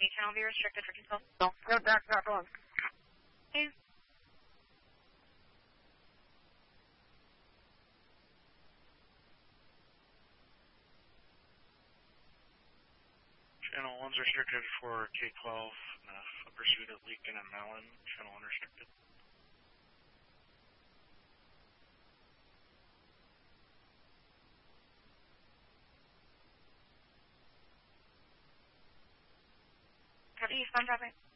channel be restricted for control? No, back on. Okay. Channel 1's restricted for K-12, pursuit at Leakin and Mellon. Channel 1 restricted. Copy, Eastbound traffic.